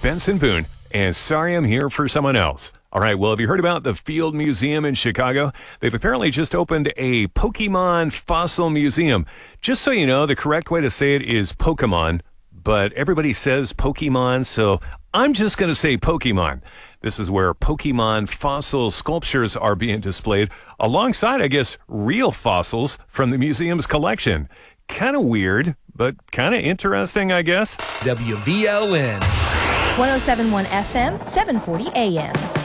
Benson Boone, and sorry I'm here for someone else. All right, well, have you heard about the Field Museum in Chicago? They've apparently just opened a Pokemon fossil museum. Just so you know, the correct way to say it is Pokemon, but everybody says Pokemon, so I'm just going to say Pokemon. This is where Pokemon fossil sculptures are being displayed alongside, I guess, real fossils from the museum's collection. Kind of weird, but kind of interesting, I guess. WVLN. 107.1 FM, 740 AM.